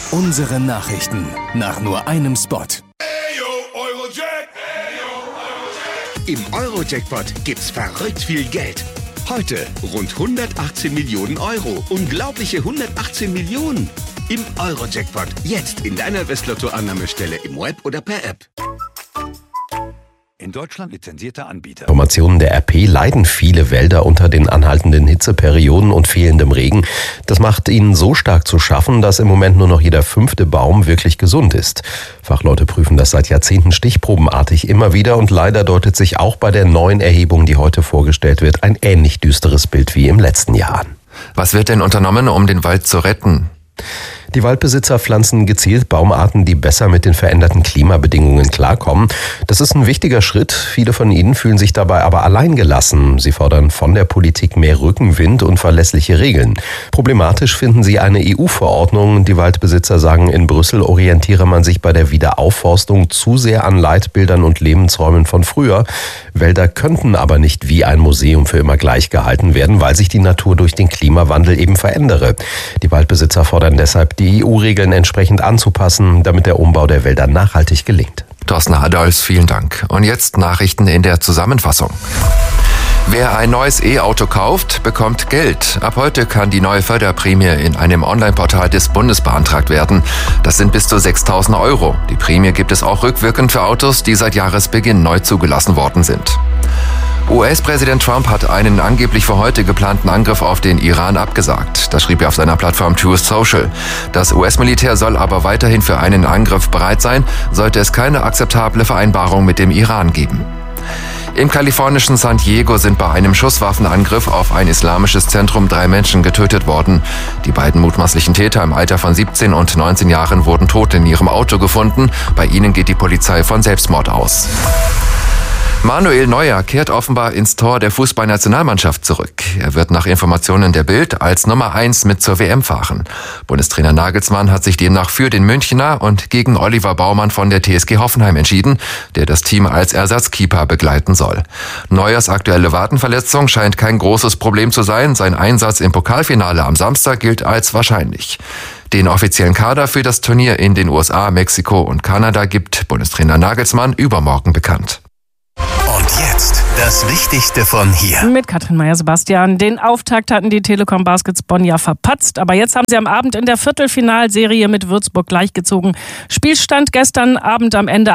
Unsere Nachrichten nach nur einem Spot. Im Euro-Jackpot gibt's verrückt viel Geld. Heute rund 118 Millionen Euro. Unglaubliche 118 Millionen. Im Euro-Jackpot. Jetzt in deiner Westlotto-Annahmestelle im Web oder per App. In Deutschland lizenzierter Anbieter. Informationen der RP leiden viele Wälder unter den anhaltenden Hitzeperioden und fehlendem Regen. Das macht ihnen so stark zu schaffen, dass im Moment nur noch jeder 5. Baum wirklich gesund ist. Fachleute prüfen das seit Jahrzehnten stichprobenartig immer wieder und leider deutet sich auch bei der neuen Erhebung, die heute vorgestellt wird, ein ähnlich düsteres Bild wie im letzten Jahr an. Was wird denn unternommen, um den Wald zu retten? Die Waldbesitzer pflanzen gezielt Baumarten, die besser mit den veränderten Klimabedingungen klarkommen. Das ist ein wichtiger Schritt. Viele von ihnen fühlen sich dabei aber alleingelassen. Sie fordern von der Politik mehr Rückenwind und verlässliche Regeln. Problematisch finden sie eine EU-Verordnung. Die Waldbesitzer sagen, in Brüssel orientiere man sich bei der Wiederaufforstung zu sehr an Leitbildern und Lebensräumen von früher. Wälder könnten aber nicht wie ein Museum für immer gleich gehalten werden, weil sich die Natur durch den Klimawandel eben verändere. Die Waldbesitzer fordern deshalb, die EU-Regeln entsprechend anzupassen, damit der Umbau der Wälder nachhaltig gelingt. Thorsten Adolfs, vielen Dank. Und jetzt Nachrichten in der Zusammenfassung. Wer ein neues E-Auto kauft, bekommt Geld. Ab heute kann die neue Förderprämie in einem Online-Portal des Bundes beantragt werden. Das sind bis zu 6.000 Euro. Die Prämie gibt es auch rückwirkend für Autos, die seit Jahresbeginn neu zugelassen worden sind. US-Präsident Trump hat einen angeblich für heute geplanten Angriff auf den Iran abgesagt. Das schrieb er auf seiner Plattform Truth Social. Das US-Militär soll aber weiterhin für einen Angriff bereit sein, sollte es keine akzeptable Vereinbarung mit dem Iran geben. Im kalifornischen San Diego sind bei einem Schusswaffenangriff auf ein islamisches Zentrum 3 Menschen getötet worden. Die beiden mutmaßlichen Täter im Alter von 17 und 19 Jahren wurden tot in ihrem Auto gefunden. Bei ihnen geht die Polizei von Selbstmord aus. Manuel Neuer kehrt offenbar ins Tor der Fußballnationalmannschaft zurück. Er wird nach Informationen der Bild als Nummer 1 mit zur WM fahren. Bundestrainer Nagelsmann hat sich demnach für den Münchner und gegen Oliver Baumann von der TSG Hoffenheim entschieden, der das Team als Ersatzkeeper begleiten soll. Neuers aktuelle Wadenverletzung scheint kein großes Problem zu sein. Sein Einsatz im Pokalfinale am Samstag gilt als wahrscheinlich. Den offiziellen Kader für das Turnier in den USA, Mexiko und Kanada gibt Bundestrainer Nagelsmann übermorgen bekannt. Und jetzt das Wichtigste von hier. Mit Katrin Meyer-Sebastian. Den Auftakt hatten die Telekom Baskets Bonn ja verpatzt. Aber jetzt haben sie am Abend in der Viertelfinalserie mit Würzburg gleichgezogen. Spielstand gestern Abend am Ende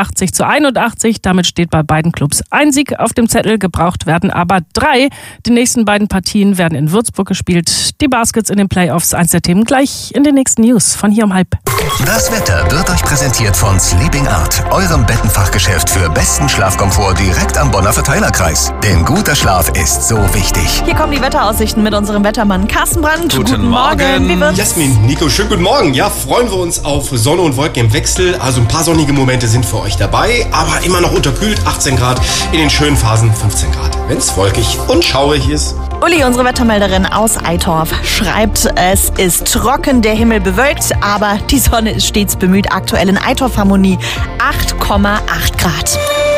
88-81. Damit steht bei beiden Clubs ein Sieg auf dem Zettel. Gebraucht werden aber 3. Die nächsten beiden Partien werden in Würzburg gespielt. Die Baskets in den Playoffs. Eins der Themen gleich in den nächsten News von hier um 12:30. Das Wetter wird euch präsentiert von Sleeping Art, eurem Bettenfachgeschäft für besten Schlafkomfort direkt am Bonner Verteilerkreis. Denn guter Schlaf ist so wichtig. Hier kommen die Wetteraussichten mit unserem Wettermann Carsten Brandt. Guten Morgen. Wie wird's? Jasmin, Nico, schönen guten Morgen. Ja, freuen wir uns auf Sonne und Wolken im Wechsel. Also ein paar sonnige Momente sind für euch dabei, aber immer noch unterkühlt, 18 Grad, in den schönen Phasen 15 Grad. Wenn's wolkig und schaurig ist. Uli, unsere Wettermelderin aus Eitorf, schreibt, es ist trocken, der Himmel bewölkt, aber die Sonne ist stets bemüht. Aktuell in Eitorf Harmonie 8,8 Grad.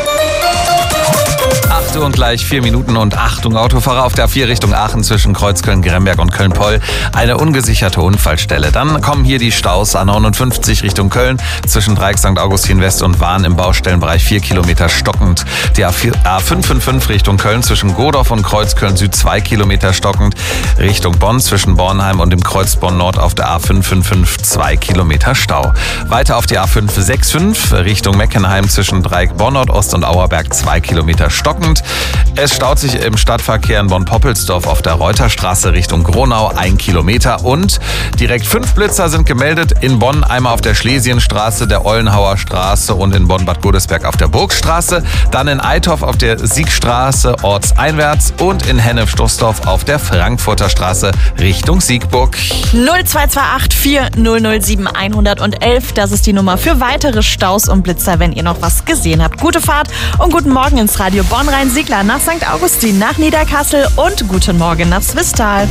8 Uhr und gleich 4 Minuten und Achtung, Autofahrer auf der A4 Richtung Aachen zwischen Kreuzköln, Gremberg und Köln-Poll. Eine ungesicherte Unfallstelle. Dann kommen hier die Staus A59 Richtung Köln zwischen Dreieck St. Augustin West und Wahn im Baustellenbereich 4 Kilometer stockend. Die A555 Richtung Köln zwischen Godorf und Kreuzköln Süd 2 Kilometer stockend. Richtung Bonn zwischen Bornheim und dem Kreuz Bonn Nord auf der A555 2 Kilometer Stau. Weiter auf die A565 Richtung Meckenheim zwischen Dreieck Bonn Nordost und Auerberg 2 Kilometer stockend. Es staut sich im Stadtverkehr in Bonn-Poppelsdorf auf der Reuterstraße Richtung Gronau 1 Kilometer und direkt 5 Blitzer sind gemeldet in Bonn, einmal auf der Schlesienstraße, der Ollenhauer Straße und in Bonn-Bad Godesberg auf der Burgstraße, dann in Eitorf auf der Siegstraße ortseinwärts und in Hennef-Stoßdorf auf der Frankfurter Straße Richtung Siegburg. 0228 4007 111, das ist die Nummer für weitere Staus und Blitzer, wenn ihr noch was gesehen habt. Gute Fahrt und guten Morgen ins Radio Bonn-Rhein-Siegler, nach St. Augustin, nach Niederkassel und guten Morgen nach Swisttal.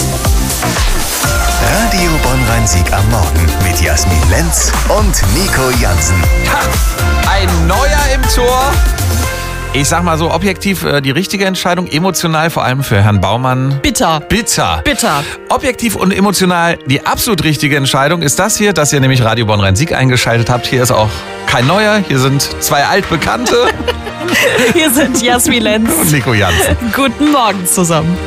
Radio Bonn-Rhein-Sieg am Morgen mit Jasmin Lenz und Nico Jansen. Ha, ein neuer im Tor. Ich sag mal so, objektiv die richtige Entscheidung, emotional vor allem für Herrn Baumann. Bitter. Objektiv und emotional die absolut richtige Entscheidung ist das hier, dass ihr nämlich Radio Bonn Rhein-Sieg eingeschaltet habt. Hier ist auch kein Neuer, hier sind zwei Altbekannte. Hier sind Jasmin Lenz und Nico Jansen. Guten Morgen zusammen.